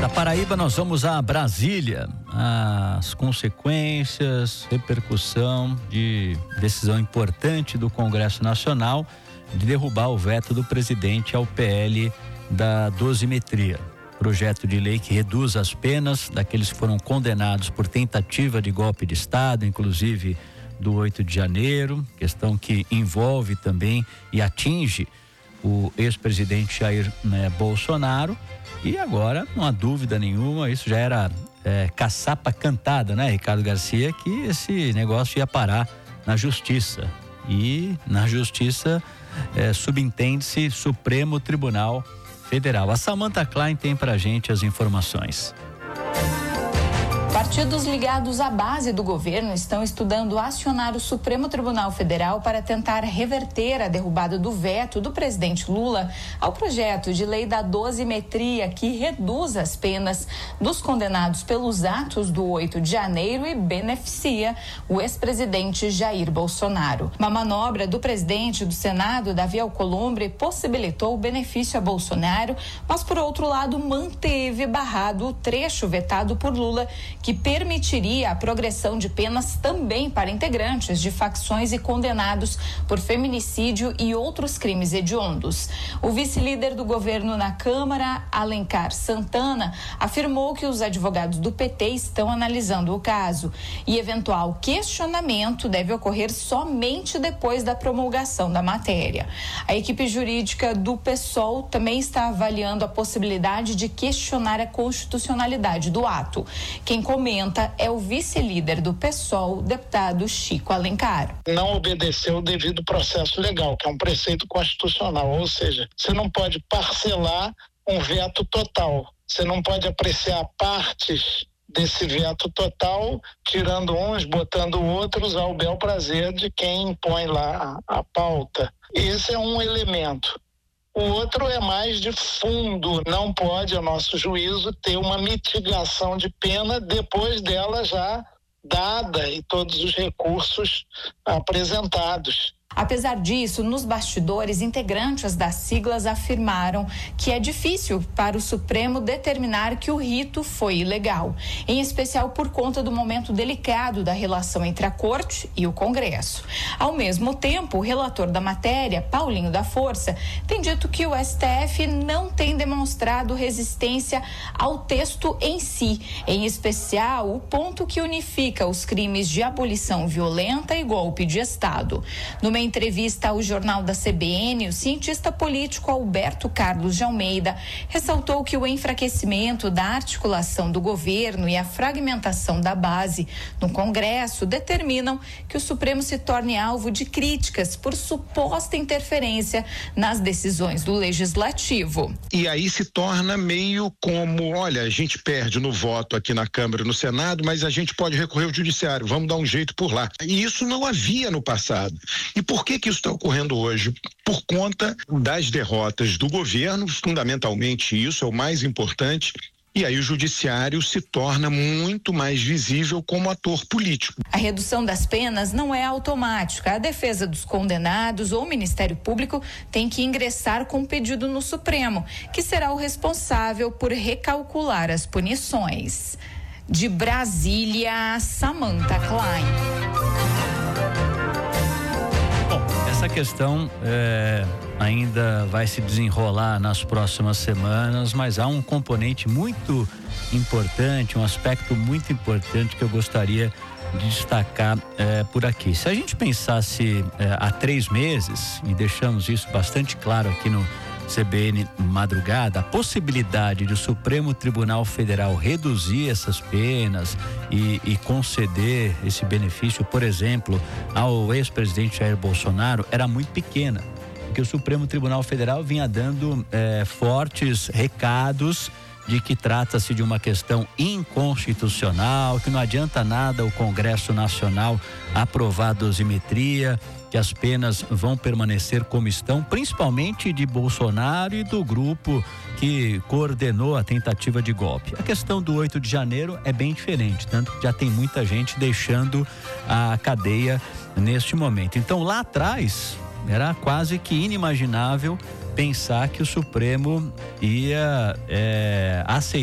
Da Paraíba nós vamos a Brasília. As consequências, repercussão de decisão importante do Congresso Nacional de derrubar o veto do presidente ao PL da dosimetria. Projeto de lei que reduz as penas daqueles que foram condenados por tentativa de golpe de Estado, inclusive do 8 de janeiro, questão que envolve também e atinge o ex-presidente Jair Bolsonaro. E agora, não há dúvida nenhuma, isso já era caçapa cantada, né, Ricardo Garcia, que esse negócio ia parar na Justiça. E na Justiça subentende-se Supremo Tribunal Federal. A Samantha Klein tem pra gente as informações. Partidos ligados à base do governo estão estudando acionar o Supremo Tribunal Federal para tentar reverter a derrubada do veto do presidente Lula ao projeto de lei da dosimetria que reduz as penas dos condenados pelos atos do 8 de janeiro e beneficia o ex-presidente Jair Bolsonaro. Uma manobra do presidente do Senado, Davi Alcolumbre, possibilitou o benefício a Bolsonaro, mas por outro lado manteve barrado o trecho vetado por Lula que permitiria a progressão de penas também para integrantes de facções e condenados por feminicídio e outros crimes hediondos. O vice-líder do governo na Câmara, Alencar Santana, afirmou que os advogados do PT estão analisando o caso e eventual questionamento deve ocorrer somente depois da promulgação da matéria. A equipe jurídica do PSOL também está avaliando a possibilidade de questionar a constitucionalidade do ato. Quem comenta é o vice-líder do PSOL, deputado Chico Alencar. Não obedeceu o devido processo legal, que é um preceito constitucional, ou seja, você não pode parcelar um veto total, você não pode apreciar partes desse veto total, tirando uns, botando outros ao bel prazer de quem impõe lá a pauta. Esse é um elemento. O outro é mais de fundo, não pode, a nosso juízo, ter uma mitigação de pena depois dela já dada e todos os recursos apresentados. Apesar disso, nos bastidores, integrantes das siglas afirmaram que é difícil para o Supremo determinar que o rito foi ilegal, em especial por conta do momento delicado da relação entre a Corte e o Congresso. Ao mesmo tempo, o relator da matéria, Paulinho da Força, tem dito que o STF não tem demonstrado resistência ao texto em si, em especial o ponto que unifica os crimes de abolição violenta e golpe de Estado. Numa entrevista ao Jornal da CBN, o cientista político Alberto Carlos de Almeida ressaltou que o enfraquecimento da articulação do governo e a fragmentação da base no Congresso determinam que o Supremo se torne alvo de críticas por suposta interferência nas decisões do Legislativo. E aí se torna meio como, olha, a gente perde no voto aqui na Câmara e no Senado, mas a gente pode recorrer ao Judiciário, vamos dar um jeito por lá. E isso não havia no passado. E por que isso está ocorrendo hoje? Por conta das derrotas do governo, fundamentalmente isso é o mais importante, e aí o judiciário se torna muito mais visível como ator político. A redução das penas não é automática. A defesa dos condenados ou o Ministério Público tem que ingressar com pedido no Supremo, que será o responsável por recalcular as punições. De Brasília, Samantha Klein. Essa questão ainda vai se desenrolar nas próximas semanas, mas há um componente muito importante, um aspecto muito importante que eu gostaria de destacar por aqui. Se a gente pensasse há 3 meses, e deixamos isso bastante claro aqui no CBN Madrugada, a possibilidade de o Supremo Tribunal Federal reduzir essas penas e conceder esse benefício, por exemplo, ao ex-presidente Jair Bolsonaro era muito pequena, porque o Supremo Tribunal Federal vinha dando fortes recados de que trata-se de uma questão inconstitucional, que não adianta nada o Congresso Nacional aprovar a dosimetria, que as penas vão permanecer como estão, principalmente de Bolsonaro e do grupo que coordenou a tentativa de golpe. A questão do 8 de janeiro é bem diferente, tanto que já tem muita gente deixando a cadeia neste momento. Então, lá atrás, era quase que inimaginável pensar que o Supremo ia aceitar